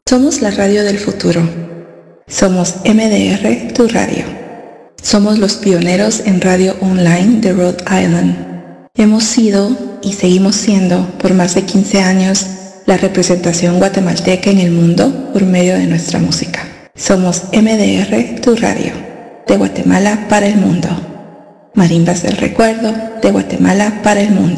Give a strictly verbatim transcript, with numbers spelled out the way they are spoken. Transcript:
Somos la radio del futuro. Somos M D R, tu radio. Somos los pioneros en radio online de Rhode Island. Hemos sido y seguimos siendo por más de quince años la representación guatemalteca en el mundo por medio de nuestra música. Somos M D R, tu radio, de Guatemala para el mundo. Marimbas del recuerdo, de Guatemala para el mundo.